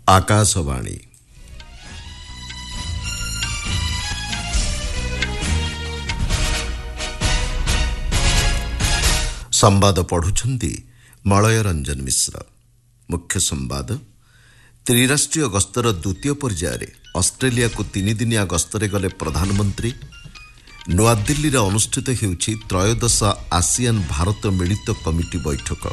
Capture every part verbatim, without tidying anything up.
आकाशवाणी संवाद पढ़ुछंती मलय रंजन मिश्र। मुख्य संवाद त्रिराष्ट्रीय गस्तर द्वितीय पर्यायर ऑस्ट्रेलिया को तीन दिनिया गस्तरे गले प्रधानमंत्री। नूआदिल्ली रे अनुष्ठित हेउछि त्रयोदश आसियान भारत मिलित कमिटी बैठक।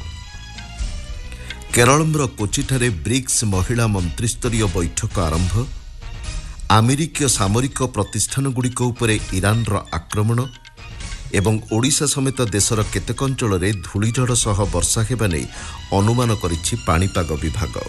केरळर कोचिठारे ब्रिक्स महिला मंत्रिस्तरीय बैठक आरंभ। अमेरिकीय सामरिक प्रतिष्ठानगुड़िक उपरे इरानर आक्रमण एवं ओडिशा समेत देशर केतेक अंचल धूलीझड़ सह वर्षा हेबा नै अनुमान करिछि पाणीपाग विभाग।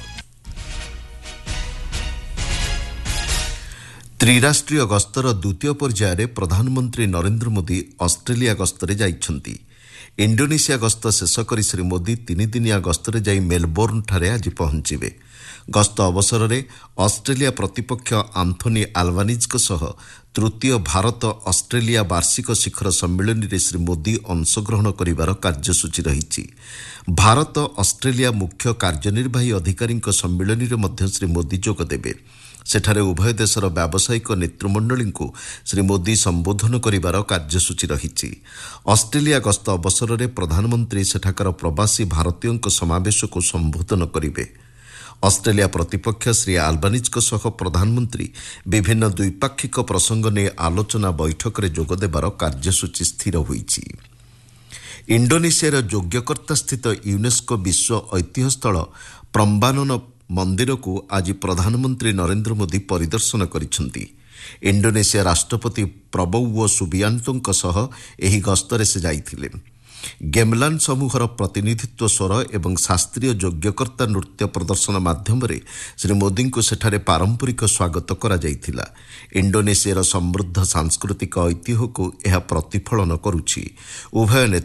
त्रिराष्ट्रीय गस्तर द्वितीय पर्यायर प्रधानमंत्री नरेंद्र मोदी ऑस्ट्रेलिया गस्तरे जाइछंती। इंडोनेशिया गस्त शेष करी श्री मोदी तीन दिनिया गस्तरे जाई मेलबोर्न ठारे आज पहुंचिबे। गस्त अवसर में ऑस्ट्रेलिया प्रतिपक्ष आंथोनी आल्बानीज सह तृतीय भारत ऑस्ट्रेलिया वार्षिक शिखर सम्मेलन में श्री मोदी अंशग्रहण करिवार कार्यसूची रही। भारत ऑस्ट्रेलिया मुख्य कार्यनिर्वाही अधिकारी सम्मेलन में मध्य श्री मोदी जोग देबे। सेठारे उभय देशर व्यावसायिक नेतृमंडली को श्री मोदी संबोधन करिवार कार्यसूची रही। ऑस्ट्रेलिया गस्त अवसर में प्रधानमंत्री सेठाकर प्रवासी भारतीयों समावेश को संबोधन करिवे। ऑस्ट्रेलिया प्रतिपक्ष श्री आल्बानीज सह प्रधानमंत्री विभिन्न द्विपाक्षिक प्रसंग ने आलोचना बैठक में जोग देबार कार्यसूची स्थिर होईछि। इंडोनेशियार योग्यकर्ता स्थित यूनेस्को विश्व ऐतिह्य स्थल प्रम्बानन मंदिर को आज प्रधानमंत्री नरेंद्र मोदी परिदर्शन करिसेंती। इंडोनेशिया राष्ट्रपति प्रबोवो सुबियांतो सह एही गस्तरे से जाइथिले। गेमलान समूहर प्रतिनिधित्व स्वर एवं शास्त्रीय योग्यकर्ता नृत्य प्रदर्शन माध्यम श्री मोदी को सेठारे पारंपरिक स्वागत करा जाइथिला। इंडोनेशियार समृद्ध सांस्कृतिक ऐतिह्य को यह प्रतिफलन करुछि। उभय